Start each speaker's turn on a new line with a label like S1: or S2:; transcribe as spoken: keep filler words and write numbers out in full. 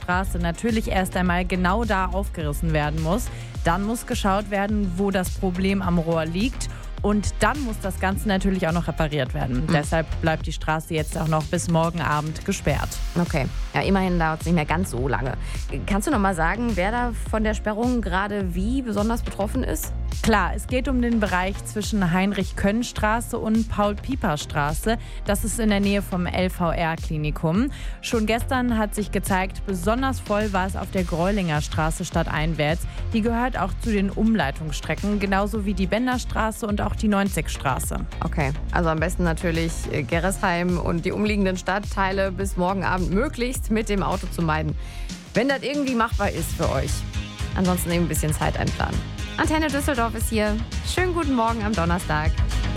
S1: Straße natürlich erst einmal genau da aufgerissen werden muss. Dann muss geschaut werden, wo das Problem am Rohr liegt. Und dann muss das Ganze natürlich auch noch repariert werden. Mhm. Deshalb bleibt die Straße jetzt auch noch bis morgen Abend gesperrt.
S2: Okay, ja, immerhin dauert es nicht mehr ganz so lange. Kannst du noch mal sagen, wer da von der Sperrung gerade wie besonders betroffen ist?
S1: Klar, es geht um den Bereich zwischen Heinrich-Können-Straße und Paul-Pieper-Straße. Das ist in der Nähe vom L V R-Klinikum. Schon gestern hat sich gezeigt, besonders voll war es auf der Greulinger Straße stadteinwärts. Die gehört auch zu den Umleitungsstrecken, genauso wie die Benderstraße und auch die neunzigstraße.
S2: Okay, also am besten natürlich Gerresheim und die umliegenden Stadtteile bis morgen Abend möglichst mit dem Auto zu meiden, wenn das irgendwie machbar ist für euch. Ansonsten eben ein bisschen Zeit einplanen. Antenne Düsseldorf ist hier. Schönen guten Morgen am Donnerstag.